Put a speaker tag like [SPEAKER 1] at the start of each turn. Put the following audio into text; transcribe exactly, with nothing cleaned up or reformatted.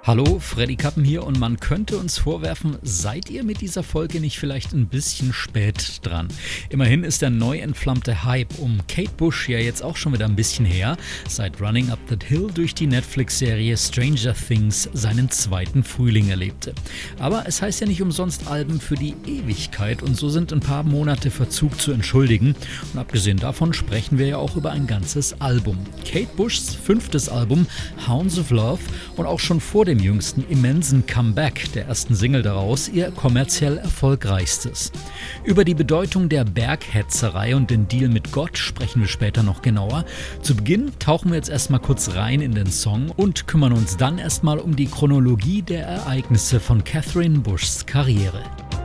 [SPEAKER 1] Hallo, Freddy Kappen hier und man könnte uns vorwerfen, seid ihr mit dieser Folge nicht vielleicht ein bisschen spät dran? Immerhin ist der neu entflammte Hype um Kate Bush ja jetzt auch schon wieder ein bisschen her, seit Running Up That Hill durch die Netflix-Serie Stranger Things seinen zweiten Frühling erlebte. Aber es heißt ja nicht umsonst Alben für die Ewigkeit und so sind ein paar Monate Verzug zu entschuldigen. Und abgesehen davon sprechen wir ja auch über ein ganzes Album. Kate Bushs fünftes Album Hounds of Love und auch schon vor dem jüngsten immensen Comeback der ersten Single daraus ihr kommerziell erfolgreichstes. Über die Bedeutung der Berghetzerei und den Deal mit Gott sprechen wir später noch genauer. Zu Beginn tauchen wir jetzt erstmal kurz rein in den Song und kümmern uns dann erstmal um die Chronologie der Ereignisse von Catherine Bushs Karriere.